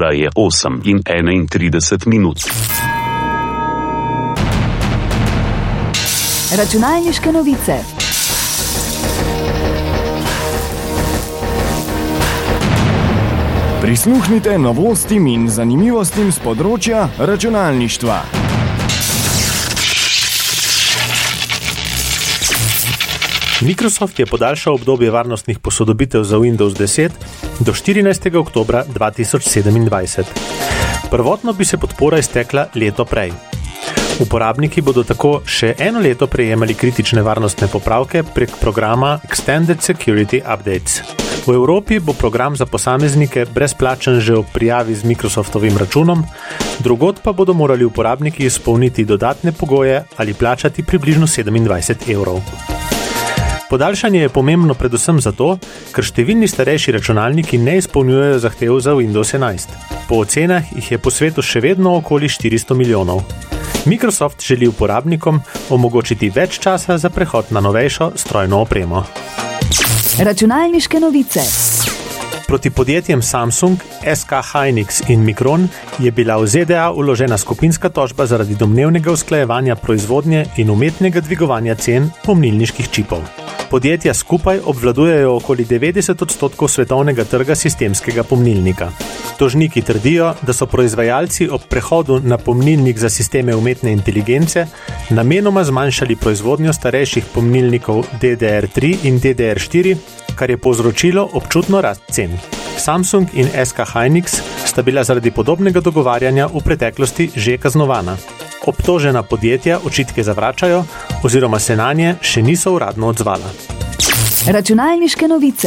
Ura je 8:31. Računalniške novice. Prisluhnite novostim in zanimivostim z področja računalništva. Microsoft je podaljšal obdobje varnostnih posodobitev za Windows 10 do 14. oktobra 2027. Prvotno bi se podpora iztekla leto prej. Uporabniki bodo tako še eno leto prejemali kritične varnostne popravke prek programa Extended Security Updates. V Evropi bo program za posameznike brezplačen že ob prijavi z Microsoftovim računom, drugod pa bodo morali uporabniki izpolniti dodatne pogoje ali plačati približno 27 evrov. Podaljšanje je pomembno predvsem zato, ker številni starejši računalniki ne izpolnjujejo zahtev za Windows 11. Po ocenah jih je po svetu še vedno okoli 400 milijonov. Microsoft želi uporabnikom omogočiti več časa za prehod na novejšo strojno opremo. Računalniške novice. Proti podjetjem Samsung, SK Hynix in Micron je bila v ZDA vložena skupinska tožba zaradi domnevnega usklajevanja proizvodnje in umetnega dvigovanja cen pomnilniških čipov. Podjetja skupaj obvladujejo okoli 90% svetovnega trga sistemskega pomnilnika. Tožniki trdijo, da so proizvajalci ob prehodu na pomnilnik za sisteme umetne inteligence namenoma zmanjšali proizvodnjo starejših pomnilnikov DDR3 in DDR4, kar je povzročilo občutno rast cen. Samsung in SK Hynix sta bila zaradi podobnega dogovarjanja v preteklosti že kaznovana. Obtožena podjetja očitke zavračajo oziroma se nanje še niso uradno odzvala. Računalniške novice.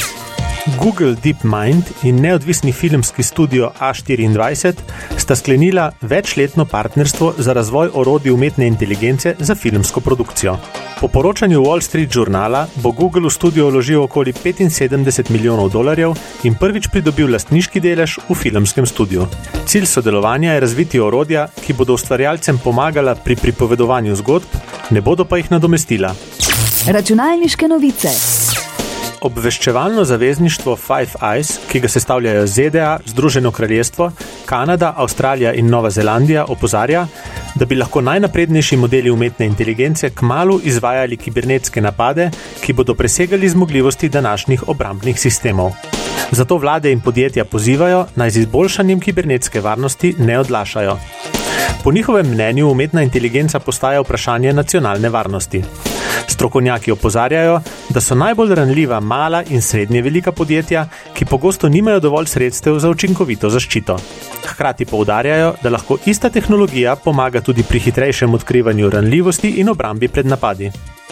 Google DeepMind in neodvisni filmski studio A24 sta sklenila večletno partnerstvo za razvoj orodij umetne inteligence za filmsko produkcijo. Po poročanju Wall Street Journala bo Google v studio vložil okoli $75 milijonov in prvič pridobil lastniški delež v filmskem studiu. Cilj sodelovanja je razviti orodja, ki bodo ustvarjalcem pomagala pri pripovedovanju zgodb, ne bodo pa jih nadomestila. Računalniške novice. Obveščevalno zavezništvo Five Eyes, ki ga sestavljajo ZDA, Združeno kraljestvo, Kanada, Avstralija in Nova Zelandija, opozarja, da bi lahko najnaprednejši modeli umetne inteligence kmalu izvajali kibernetske napade, ki bodo presegali zmogljivosti današnjih obrambnih sistemov. Zato vlade in podjetja pozivajo, naj z izboljšanjem kibernetske varnosti ne odlašajo. Po njihovem mnenju umetna inteligenca postaja vprašanje nacionalne varnosti. Strokovnjaki opozarjajo, da so najbolj ranljiva mala in srednje velika podjetja, ki pogosto nimajo dovolj sredstev za učinkovito zaščito. Hkrati poudarjajo, da lahko ista tehnologija pomaga tudi pri hitrejšem odkrivanju ranljivosti in obrambi pred napadi.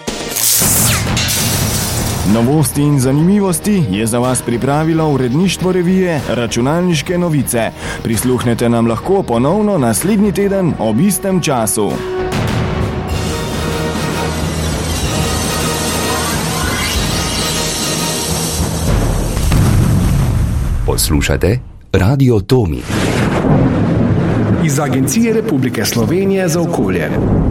Novosti in zanimivosti je za vas pripravilo uredništvo revije Računalniške novice. Prisluhnete nam lahko ponovno naslednji teden ob istem času. Poslušate Radio Tomi iz Agencije Republike Slovenije za okolje.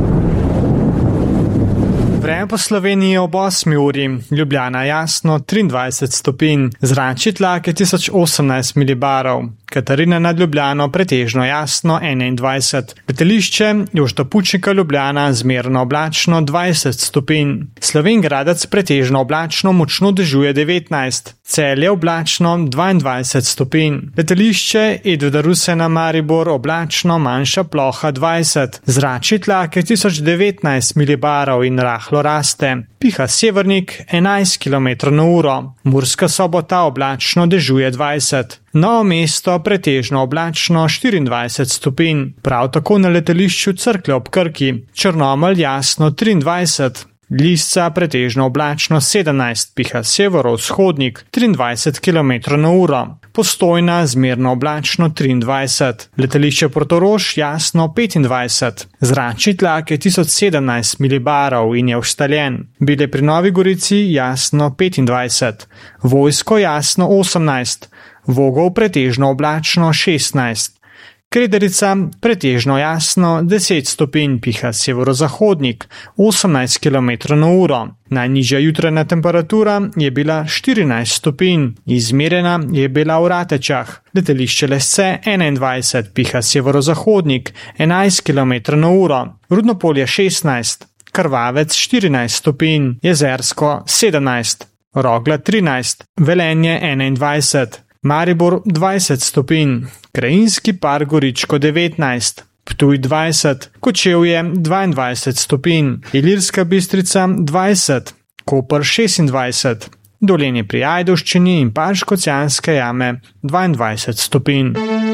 Vreme po Sloveniji ob 8 uri, Ljubljana jasno 23 stopinj, zračni tlak je 1018 milibarov, Katarina nad Ljubljano pretežno jasno 21, letališče Jožeta Pučnika Ljubljana zmerno oblačno 20 stopinj, Slovenj Gradec pretežno oblačno močno dežuje 19, Celje oblačno 22 stopinj, letališče Edvarda Rusena Maribor oblačno manjša ploha 20, zračni tlak je 1019 milibarov in rahlo raste, piha severnik 11 km/h, Murska Sobota oblačno dežuje 20, Novo mesto pretežno oblačno 24 stopinj, prav tako na letališču Cerklje ob Krki, Črnomelj jasno 23, Lisca pretežno oblačno 17, piha severovzhodnik 23 km/h, Postojna zmerno oblačno 23, letališče Portorož jasno 25, zračni tlak je 1017 milibarov in je ustaljen, Bile pri Novi Gorici jasno 25, Vojsko jasno 18, Vogov pretežno oblačno 16, Krederica pretežno jasno 10 stopinj, piha severozahodnik 18 km/h. Najnižja jutranja temperatura je bila 14 stopinj, izmerjena je bila v Ratečah. Letališče Lesce 21, piha severozahodnik 11 km/h. Rudnopolje 16, Krvavec 14 stopinj, Jezersko 17, Rogla 13, Velenje 21, Maribor 20 stopinj, Krajinski par Goričko 19, Ptuj 20, Kočevje 22 stopinj, Ilirska Bistrica 20, Koper 26, Dolenje pri Ajdovščini in Škocjanske jame 22 stopinj.